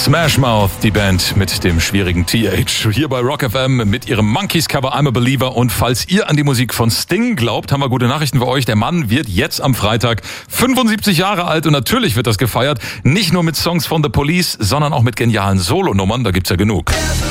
Smash Mouth, die Band mit dem schwierigen TH. Hier bei Rock FM mit ihrem Monkeys-Cover I'm a Believer. Und falls ihr an die Musik von Sting glaubt, haben wir gute Nachrichten für euch. Der Mann wird jetzt am Freitag 75 Jahre alt und natürlich wird das gefeiert. Nicht nur mit Songs von The Police, sondern auch mit genialen Solonummern. Da gibt's ja genug.